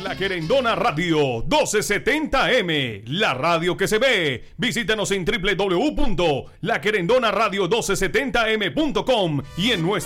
La Querendona Radio 1270M, la radio que se ve. Visítanos en www.laquerendonaradio1270m.com y en nuestra